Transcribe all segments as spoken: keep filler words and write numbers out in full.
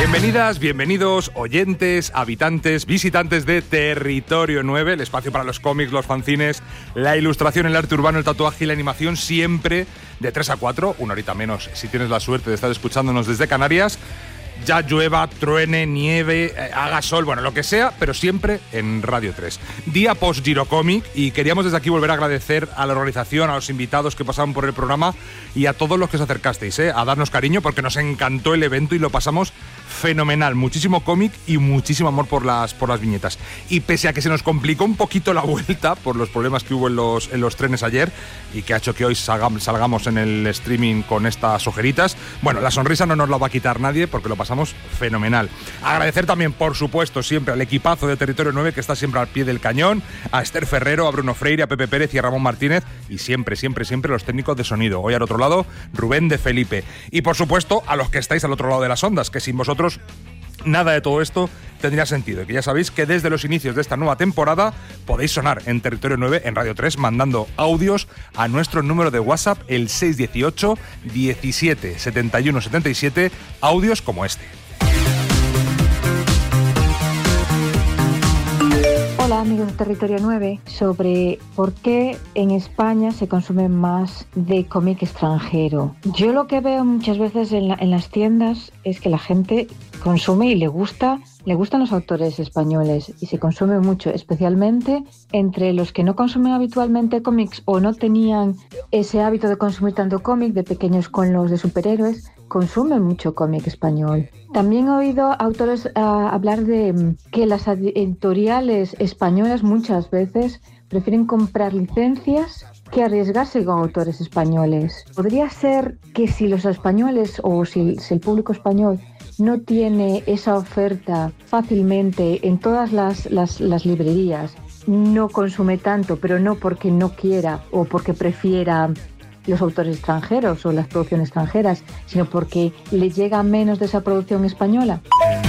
Bienvenidas, bienvenidos, oyentes, habitantes, visitantes de Territorio nueve, el espacio para los cómics, los fanzines, la ilustración, el arte urbano, el tatuaje y la animación, siempre de tres a cuatro, una horita menos si tienes la suerte de estar escuchándonos desde Canarias. Ya llueva, truene, nieve, eh, haga sol, bueno, lo que sea, pero siempre en Radio tres. Día post Girocomic, y queríamos desde aquí volver a agradecer a la organización, a los invitados que pasaron por el programa y a todos los que os acercasteis, eh, a darnos cariño, porque nos encantó el evento y lo pasamos fenomenal. Muchísimo cómic y muchísimo amor por las, por las viñetas. Y pese a que se nos complicó un poquito la vuelta por los problemas que hubo en los, en los trenes ayer y que ha hecho que hoy salgamos, salgamos en el streaming con estas ojeritas, bueno, la sonrisa no nos la va a quitar nadie porque lo pasamos fenomenal. Agradecer también, por supuesto, siempre al equipazo de Territorio nueve que está siempre al pie del cañón, a Esther Ferrero, a Bruno Freire, a Pepe Pérez y a Ramón Martínez, y siempre, siempre, siempre los técnicos de sonido. Hoy al otro lado, Rubén de Felipe. Y por supuesto, a los que estáis al otro lado de las ondas, que sin vosotros nada de todo esto tendría sentido. Y que ya sabéis que desde los inicios de esta nueva temporada podéis sonar en Territorio nueve, en Radio tres, mandando audios a nuestro número de WhatsApp, el seis dieciocho diecisiete setenta y uno setenta y siete, audios como este. Hola amigos de Territorio nueve, sobre por qué en España se consume más de cómic extranjero. Yo lo que veo muchas veces en, la, en las tiendas es que la gente consume y le gusta, le gustan los autores españoles y se consume mucho, especialmente entre los que no consumen habitualmente cómics o no tenían ese hábito de consumir tanto cómic de pequeños con los de superhéroes. Consumen mucho cómic español. También he oído autores uh, hablar de que las editoriales españolas muchas veces prefieren comprar licencias que arriesgarse con autores españoles. Podría ser que si los españoles o si, si el público español no tiene esa oferta fácilmente en todas las, las, las librerías, no consume tanto, pero no porque no quiera o porque prefiera los autores extranjeros o las producciones extranjeras, sino porque le llega menos de esa producción española.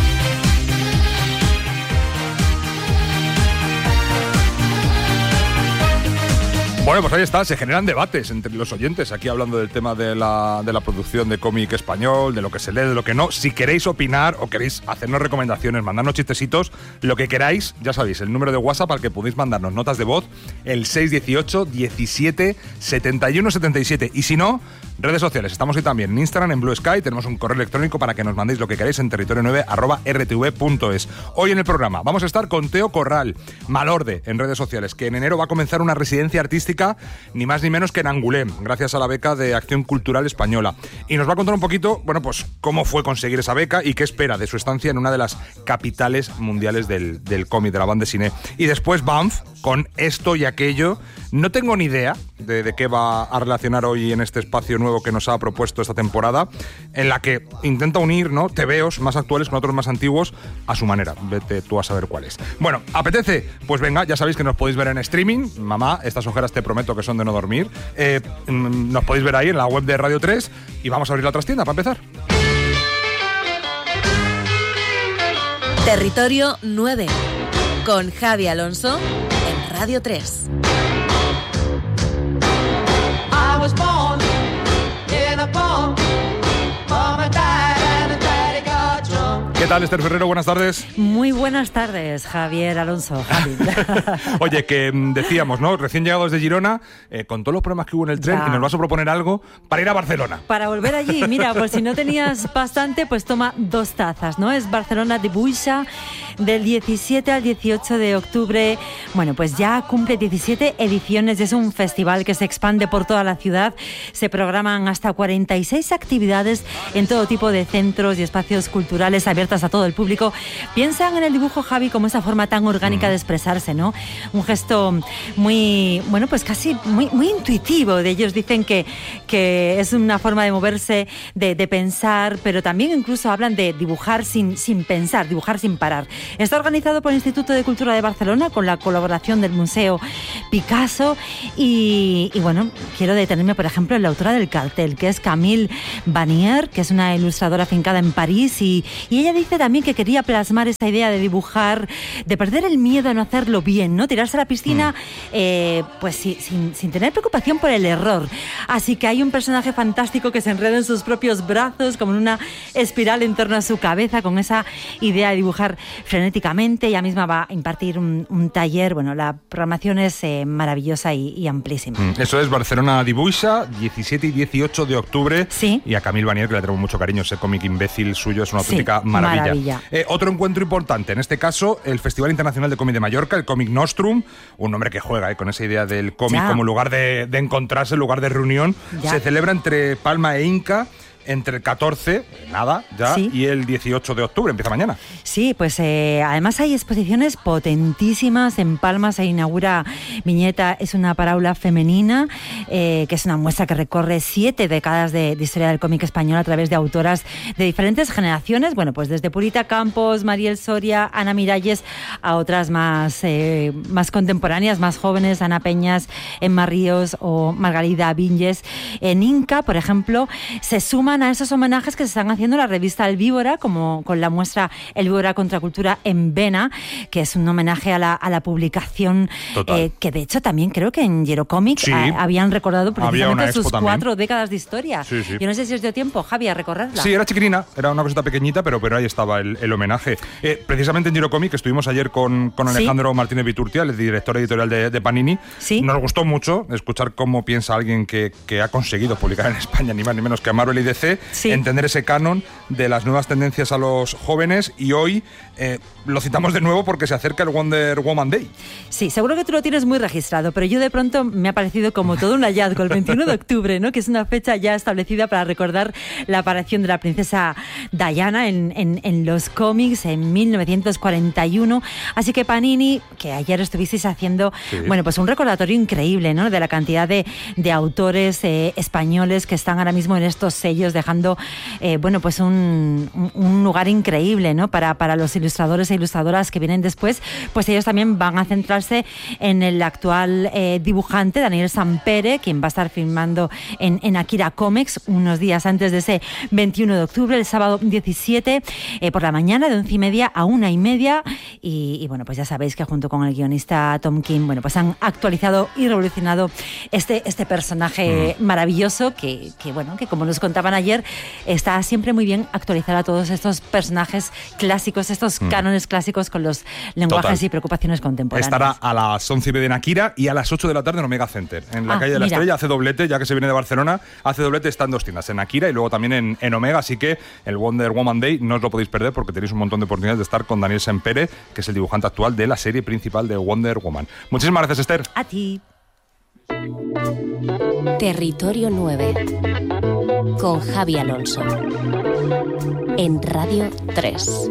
Bueno, pues ahí está, se generan debates entre los oyentes, aquí hablando del tema de la, de la producción de cómic español, de lo que se lee, de lo que no. Si queréis opinar o queréis hacernos recomendaciones, mandarnos chistecitos, lo que queráis, ya sabéis, el número de WhatsApp al que podéis mandarnos notas de voz, el seis dieciocho diecisiete setenta y uno setenta y siete. Y si no, redes sociales, estamos hoy también en Instagram, en Blue Sky, tenemos un correo electrónico para que nos mandéis lo que queráis en territorio nueve arroba r t v punto es. Hoy en el programa vamos a estar con Teo Corral, Malorde, en redes sociales, que en enero va a comenzar una residencia artística ni más ni menos que en Angoulême, gracias a la beca de Acción Cultural Española. Y nos va a contar un poquito, bueno, pues cómo fue conseguir esa beca y qué espera de su estancia en una de las capitales mundiales del, del cómic, de la banda dessinée. Y después Banff, con esto y aquello. No tengo ni idea de, de qué va a relacionar hoy en este espacio nuevo que nos ha propuesto esta temporada, en la que intenta unir, ¿no?, tebeos más actuales con otros más antiguos a su manera. Vete tú a saber cuáles. Bueno, ¿apetece? Pues venga, ya sabéis que nos podéis ver en streaming. Mamá, estas ojeras te prometo que son de no dormir. Eh, nos podéis ver ahí en la web de Radio tres y vamos a abrir la trastienda para empezar. Territorio nueve, con Javi Alonso en Radio tres. ¿Qué tal, Esther Ferrero? Buenas tardes. Muy buenas tardes, Javier Alonso. Javi. Oye, que decíamos, ¿no? Recién llegados de Girona, eh, con todos los problemas que hubo en el tren, ya. y nos vas a proponer algo para ir a Barcelona. Para volver allí, mira, por si no tenías bastante, pues toma dos tazas, ¿no? Es Barcelona Dibuixa, del diecisiete al dieciocho de octubre. Bueno, pues ya cumple diecisiete ediciones. Es un festival que se expande por toda la ciudad. Se programan hasta cuarenta y seis actividades en todo tipo de centros y espacios culturales abiertos a todo el público. Piensan en el dibujo, Javi, como esa forma tan orgánica de expresarse, ¿no? Un gesto muy, bueno, pues casi muy, muy intuitivo. De ellos dicen que, que es una forma de moverse, de, de pensar, pero también incluso hablan de dibujar sin, sin pensar, dibujar sin parar. Está organizado por el Instituto de Cultura de Barcelona con la colaboración del Museo Picasso y, y bueno, quiero detenerme, por ejemplo, en la autora del cartel, que es Camille Vanier, que es una ilustradora afincada en París, y, y ella dice dice también que quería plasmar esta idea de dibujar, de perder el miedo a no hacerlo bien, ¿no? Tirarse a la piscina, mm. eh, pues sí, sin, sin tener preocupación por el error. Así que hay un personaje fantástico que se enreda en sus propios brazos, como en una espiral en torno a su cabeza, con esa idea de dibujar frenéticamente. Ella misma va a impartir un, un taller. Bueno, la programación es eh, maravillosa y, y amplísima. Mm, eso es Barcelona Dibuixa, diecisiete y dieciocho de octubre. Sí. Y a Camille Vanier, que le tenemos mucho cariño, ese cómic imbécil suyo es una auténtica sí, maravilla. maravilla. Eh, otro encuentro importante, en este caso, el Festival Internacional de Cómic de Mallorca, el Cómic Nostrum, un nombre que juega eh, con esa idea del cómic ya. como lugar de, de encontrarse, lugar de reunión. Ya. Se celebra entre Palma e Inca, entre el catorce, nada, ya, ¿sí? y el dieciocho de octubre, empieza mañana. Sí, pues eh, además hay exposiciones potentísimas. En Palma se inaugura Viñeta, es una parábola femenina, eh, que es una muestra que recorre siete décadas de, de historia del cómic español a través de autoras de diferentes generaciones, bueno, pues desde Purita Campos, Mariel Soria, Ana Miralles, a otras más, eh, más contemporáneas, más jóvenes, Ana Peñas, Emma Ríos o Margarida Vinges. En Inca, por ejemplo, se suma a esos homenajes que se están haciendo en la revista El Víbora, como con la muestra El Víbora Contracultura en Vena, que es un homenaje a la, a la publicación, eh, que de hecho también creo que en Yerocomics sí. a, habían recordado precisamente sus también. cuatro décadas de historia. Sí, sí. Yo no sé si os dio tiempo, Javi, a recorrerla. Sí, era chiquirina, era una cosita pequeñita, pero, pero ahí estaba el, el homenaje. Eh, precisamente en Yerocomics estuvimos ayer con, con Alejandro ¿Sí? Martínez Viturtia, el director editorial de, de Panini. ¿Sí? Nos gustó mucho escuchar cómo piensa alguien que, que ha conseguido publicar en España, ni más ni menos que a Marvel y D C, sí. entender ese canon de las nuevas tendencias a los jóvenes, y hoy eh, lo citamos de nuevo porque se acerca el Wonder Woman Day. Sí, seguro que tú lo tienes muy registrado, pero yo de pronto me ha parecido como todo un hallazgo, el veintiuno de octubre, ¿no? Que es una fecha ya establecida para recordar la aparición de la princesa Diana en, en, en los cómics en mil novecientos cuarenta y uno. Así que Panini, que ayer estuvisteis haciendo, sí. bueno, pues un recordatorio increíble, ¿no? De la cantidad de, de autores eh, españoles que están ahora mismo en estos sellos, dejando eh, bueno, pues un, un lugar increíble, ¿no? Para, para los ilustradores e ilustradoras que vienen después. Pues ellos también van a centrarse en el actual eh, dibujante Daniel Sampere, quien va a estar filmando en, en Akira Comics unos días antes de ese veintiuno de octubre, el sábado diecisiete, eh, por la mañana, de once y media a una y media. Y, y bueno, pues ya sabéis que junto con el guionista Tom King, bueno, pues han actualizado y revolucionado este, este personaje mm. maravilloso que, que, bueno, que como nos contaban ayer, está siempre muy bien actualizar a todos estos personajes clásicos, estos mm. cánones clásicos con los lenguajes Total. y preocupaciones contemporáneas. Estará a las once y media en Akira y a las ocho de la tarde en Omega Center, en la ah, calle de la mira. Estrella. Hace doblete, ya que se viene de Barcelona, hace doblete, está en dos tiendas, en Akira y luego también en, en Omega, así que el Wonder Woman Day no os lo podéis perder porque tenéis un montón de oportunidades de estar con Daniel Sampere, que es el dibujante actual de la serie principal de Wonder Woman. Muchísimas gracias, Esther. A ti. Territorio nueve con Javi Alonso en Radio tres.